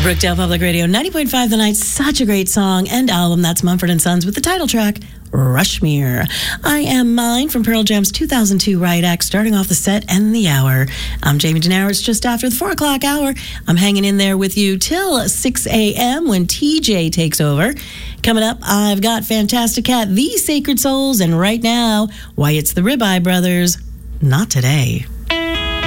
Brookdale Public Radio, 90.5 The Night. Such a great song and album. That's Mumford & Sons with the title track, Rushmere. I Am Mine from Pearl Jam's 2002 Riot Act, starting off the set and the hour. I'm Jamie Denaro. It's just after the 4 o'clock hour. I'm hanging in there with you till 6 a.m. when TJ takes over. Coming up, I've got Fantastic Cat, The Sacred Souls, and right now, why, it's the Ribeye Brothers. Not today.